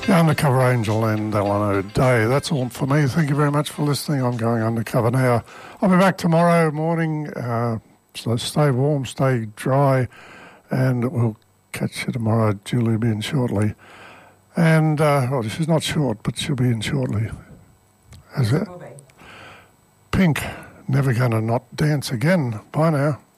The Undercover Angel and Alan O'Day. That's all for me. Thank you very much for listening. I'm going undercover now. I'll be back tomorrow morning, so stay warm, stay dry, and we'll catch you tomorrow. Julie will be in shortly. And, well, she's not short, but she'll be in shortly. Is it? Pink, Never Gonna Not Dance Again. Bye now.